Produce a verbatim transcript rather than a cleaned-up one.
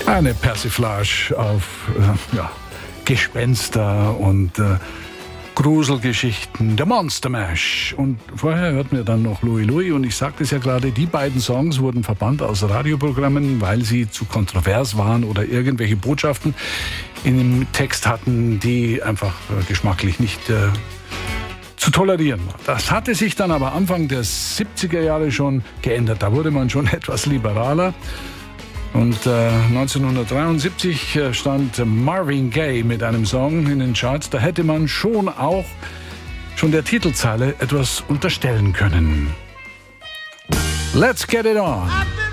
Eine Persiflage auf äh, ja, Gespenster und äh, Gruselgeschichten, der Monster Mash. Und vorher hörten wir dann noch Louie Louie. Und ich sagte es ja gerade, die beiden Songs wurden verbannt aus Radioprogrammen, weil sie zu kontrovers waren oder irgendwelche Botschaften in dem Text hatten, die einfach äh, geschmacklich nicht äh, zu tolerieren war. Das hatte sich dann aber Anfang der siebziger Jahre schon geändert. Da wurde man schon etwas liberaler. Und äh, neunzehnhundertdreiundsiebzig äh, stand Marvin Gaye mit einem Song in den Charts. Da hätte man schon auch schon der Titelzeile etwas unterstellen können. Let's get it on.